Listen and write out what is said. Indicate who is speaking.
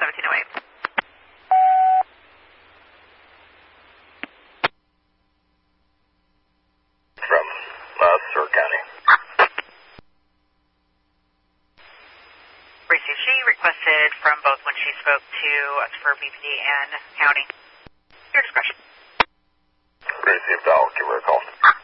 Speaker 1: 1708.
Speaker 2: From Sur County.
Speaker 1: Received. She requested from both when she spoke to us for BPD and county. Your discretion.
Speaker 2: Received. I'll give her a call.